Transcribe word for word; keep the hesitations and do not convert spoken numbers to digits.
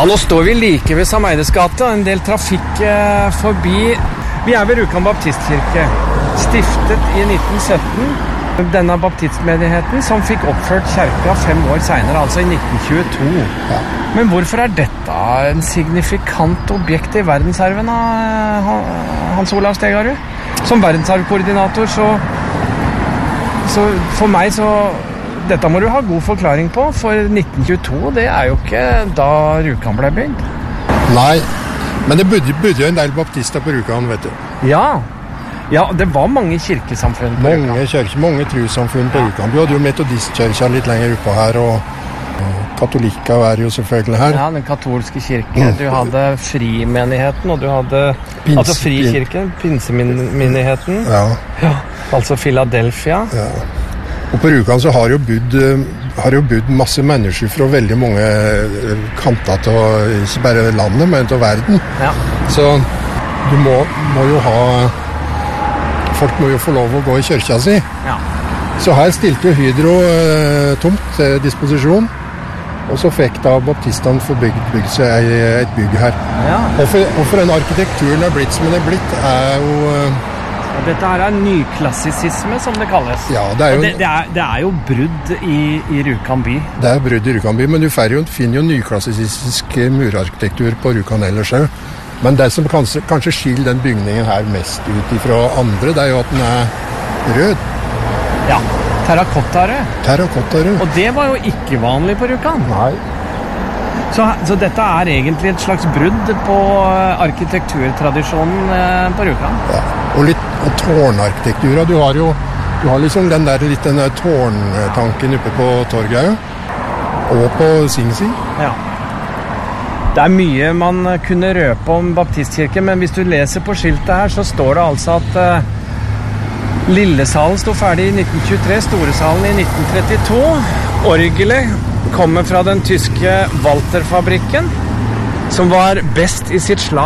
Ja, nå står vi like ved Sameides gate, en del trafikk eh, forbi. Vi er ved Rjukan baptistkirke, stiftet i nitten sytten. Denne baptistmenigheten som fikk oppført kjerka fem år senere, altså i nitten tjueto. Ja. Men hvorfor er dette en signifikant objekt i verdensarven av Hans Olav Stegarud? Som verdensarvkoordinator, så, så for meg så... Dette må du ha god forklaring på, for nitten tjueto, det er jo ikke da Rjukan ble bygd. Nei, men det bodde, bodde jo en del baptister på Rjukan, vet du. Ja, ja, det var mange kirkesamfunn på Rjukan. Mange kirker, mange trossamfunn på Rjukan. Du hadde jo metodistkirka litt lenger oppe her, og katolikker er jo selvfølgelig her. Ja, den katolske kirke. Du hadde frimenigheten, og du hadde Pins, altså frikirken, pinsemenigheten. Ja. Ja, altså Philadelphia. Ja. Og på Rjukan så har jo bodd, har jo bodd masse mennesker fra veldig mange kanter til, ikke bare landet, men til verden. Ja. Så du må, må jo ha, folk må jo få lov å gå i kirka si. Ja. Så her stilte jo Hydro eh, tomt til disposisjon, og så fikk da baptistene få bygd, bygd seg et bygg her. Ja. Og for, og for den arkitekturen er blitt som den er blitt, er jo... Eh, Dette her er nyklassisisme, som det kalles. Ja, det er jo... Det, det, er, det er jo brudd i, i Rjukan by. Det er brudd i Rjukan by, men du jo, finner jo nyklassistisk murarkitektur på Rjukan ellers også. Men det som kanskje, kanskje skiller den bygningen her mest ut fra andre, det er jo at den er rød. Ja, terrakotta-rød. Terrakotta-rød. Og det var jo ikke vanlig på Rjukan. Nei. Så, så dette er egentlig et slags brudd på arkitekturtradisjonen på Rjukan. Ja, og litt og tårnarkitektura. Du har jo du har liksom den der, litt den der tårntanken oppe på Torget, og på Singsi. Ja. Det er mye man kunne røpe om baptistkirken, men hvis du leser på skiltet her, så står det altså at uh, Lillesalen sto ferdig i nitten tjuetre, Storesalen i nitten trettito. Orgelet kommer fra den tyske Walter-fabrikken, som var best i sitt slag.